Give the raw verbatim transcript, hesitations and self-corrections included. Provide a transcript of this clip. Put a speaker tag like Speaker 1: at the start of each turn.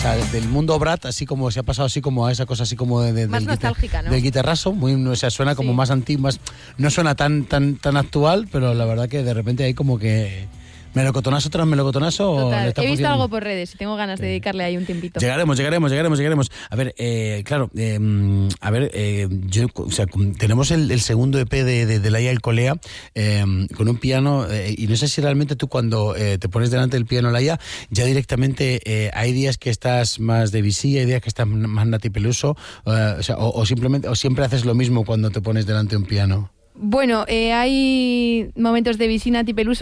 Speaker 1: sea, del mundo Brat, así como se ha pasado así como a esa cosa así como de, de,
Speaker 2: más
Speaker 1: del,
Speaker 2: nostálgica, ¿no?
Speaker 1: del guitarrazo, muy, o sea, suena como sí. más antiguo, más, no suena tan, tan, tan actual, pero la verdad que de repente hay como que melocotonazo tras melocotonazo.
Speaker 2: Total.
Speaker 1: Le está
Speaker 2: He visto
Speaker 1: funcionando.
Speaker 2: algo por redes y tengo ganas de dedicarle ahí un tiempito.
Speaker 1: Llegaremos, llegaremos, llegaremos, llegaremos. A ver, eh, claro, eh, a ver, eh, yo, o sea, tenemos el, el segundo E P de, de, de Laia El Colea eh, con un piano eh, y no sé si realmente tú cuando eh, te pones delante del piano, Laia, ya directamente eh, hay días que estás más de Debussy, hay días que estás más Nati Peluso, eh, o sea, o, o simplemente, o siempre haces lo mismo cuando te pones delante de un piano.
Speaker 2: Bueno, eh, hay momentos de Debussy, Nati Peluso.